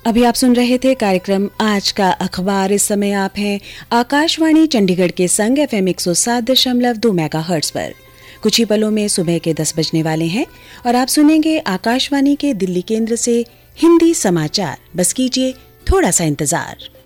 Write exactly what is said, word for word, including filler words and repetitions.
अभी आप सुन रहे थे कार्यक्रम आज का अखबार। इस समय आप हैं आकाशवाणी चंडीगढ़ के संग एफएम एक सौ सात दशमलव दो मेगाहर्ट्ज पर। कुछ ही पलों में सुबह के दस बजने वाले हैं और आप सुनेंगे आकाशवाणी के दिल्ली केंद्र से हिंदी समाचार। बस कीजिए थोड़ा सा इंतजार।